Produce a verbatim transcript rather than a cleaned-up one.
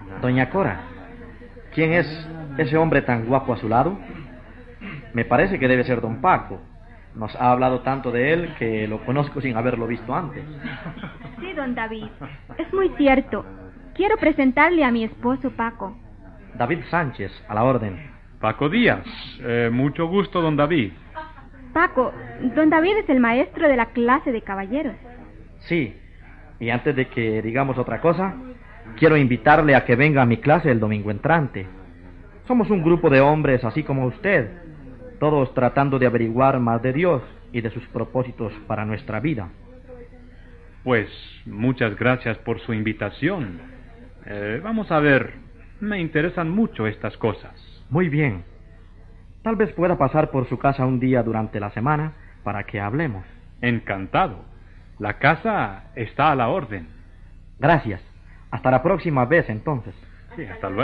Doña Cora, ¿quién es ese hombre tan guapo a su lado? Me parece que debe ser don Paco. Nos ha hablado tanto de él que lo conozco sin haberlo visto antes. Sí, don David, es muy cierto. Quiero presentarle a mi esposo Paco. David Sánchez, a la orden. Paco Díaz, eh, mucho gusto, don David. Paco, don David es el maestro de la clase de caballeros. Sí, y antes de que digamos otra cosa, quiero invitarle a que venga a mi clase el domingo entrante. Somos un grupo de hombres así como usted, todos tratando de averiguar más de Dios y de sus propósitos para nuestra vida. Pues muchas gracias por su invitación. Eh, vamos a ver, me interesan mucho estas cosas. Muy bien. Tal vez pueda pasar por su casa un día durante la semana para que hablemos. Encantado. La casa está a la orden. Gracias. Hasta la próxima vez, entonces. Sí, hasta luego.